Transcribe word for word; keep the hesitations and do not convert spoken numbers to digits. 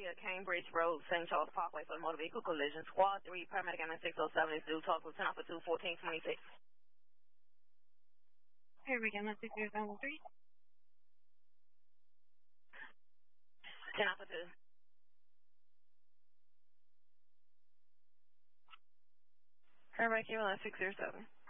at Cambridge Road, Saint Charles Parkway for the motor vehicle collision. Squad three, paramedic M six oh seven is due. Talk to Lieutenant for two fourteen twenty-six. Here we go, six zero seven three. Lieutenant for two. Paramedic M six zero seven.